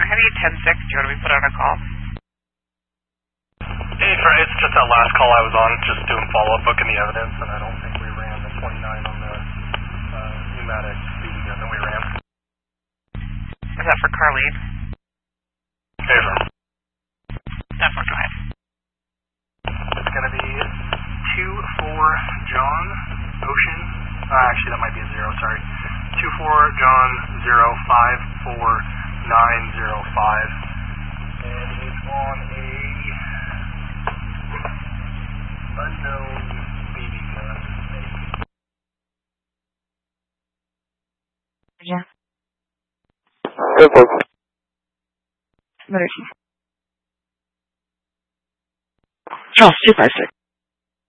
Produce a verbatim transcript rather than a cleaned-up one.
Heavy ten six, do you want to be put on a call? Hey, for, it's just that last call I was on, just doing follow-up, booking the evidence, and I don't think we ran the twenty-nine on the uh, pneumatic speedy gun that we ran. Is that for Carlene? Hey, sir. That's for drive. It's going to be two four John Ocean. Uh, actually, that might be a zero, sorry. two four John zero five four nine zero five. And it's on a unknown B B gun. Yeah. Hey, folks. Charles, two five six.